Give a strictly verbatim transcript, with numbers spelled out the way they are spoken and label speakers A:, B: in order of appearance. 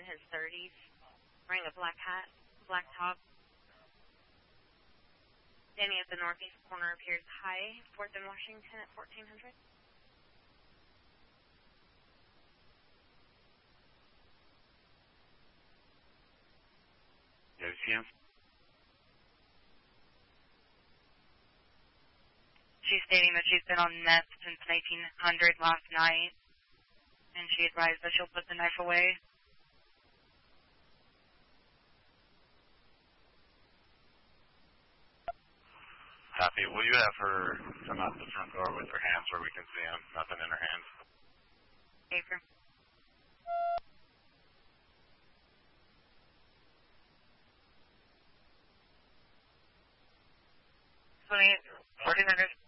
A: his thirties, wearing a black hat, black top. Standing at the northeast corner appears high, fourth and Washington at fourteen hundred.
B: Yeah, you see him?
C: She's stating that she's been on meth since nineteen hundred last night, and she advised that she'll put the knife away.
B: Copy. Will you have her come out the front door with her hands where we can see them? Nothing in her hands.
C: April. twenty-eight, fourteen hundred.